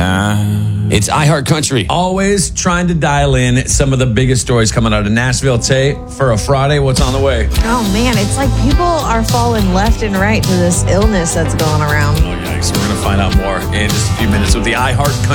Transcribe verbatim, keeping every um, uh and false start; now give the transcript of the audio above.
time. It's iHeart Country. Always trying to dial in some of the biggest stories coming out of Nashville. Tay, for a Friday, what's on the way? Oh, man, it's like people are falling left and right to this illness that's going around. Oh, yikes. We're going to find out more in just a few minutes with the iHeart Country.